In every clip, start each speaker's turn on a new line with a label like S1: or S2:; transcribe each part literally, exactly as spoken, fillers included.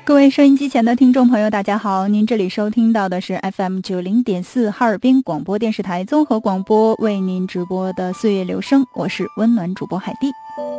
S1: 各位收音机前的听众朋友大家好，您这里收听到的是 F M 九十点四 哈尔滨广播电视台综合广播为您直播的岁月留声，我是温暖主播海蒂。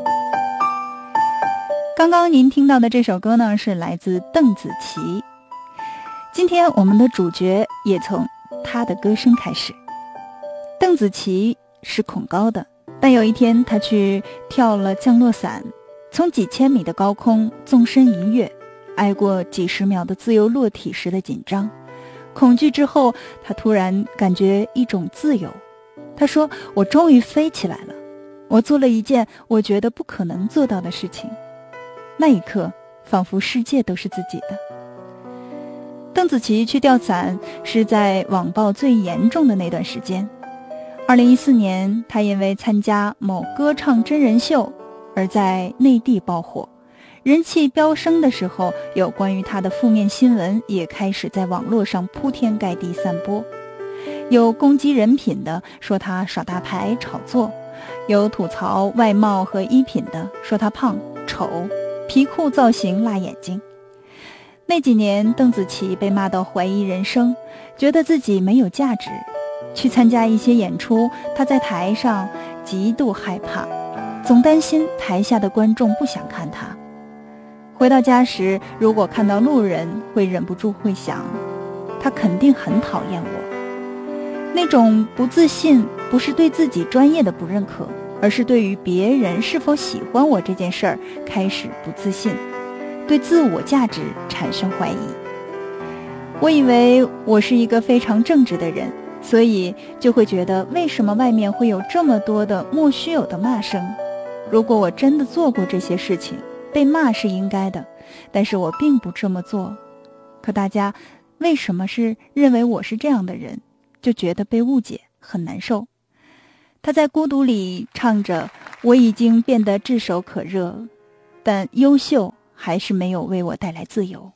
S1: 刚刚您听到的这首歌呢，是来自邓紫棋。今天我们的主角也从她的歌声开始。邓紫棋是恐高的，但有一天她去跳了降落伞，从几千米的高空纵身一跃，挨过几十秒的自由落体时的紧张恐惧之后，她突然感觉一种自由。她说，我终于飞起来了，我做了一件我觉得不可能做到的事情。那一刻仿佛世界都是自己的。邓紫棋去吊伞是在网暴最严重的那段时间。二零一四年，她因为参加某歌唱真人秀而在内地爆火，人气飙升的时候，有关于她的负面新闻也开始在网络上铺天盖地散播。有攻击人品的，说她耍大牌炒作；有吐槽外貌和衣品的，说她胖丑皮裤造型辣眼睛。那几年，邓紫棋被骂到怀疑人生，觉得自己没有价值。去参加一些演出，她在台上极度害怕，总担心台下的观众不想看她。回到家时，如果看到路人，会忍不住会想，她肯定很讨厌我。那种不自信，不是对自己专业的不认可，而是对于别人是否喜欢我这件事儿开始不自信，对自我价值产生怀疑。我以为我是一个非常正直的人，所以就会觉得为什么外面会有这么多的莫须有的骂声。如果我真的做过这些事情，被骂是应该的，但是我并不这么做。可大家为什么是认为我是这样的人，就觉得被误解很难受。他在孤独里唱着，我已经变得炙手可热，但优秀还是没有为我带来自由。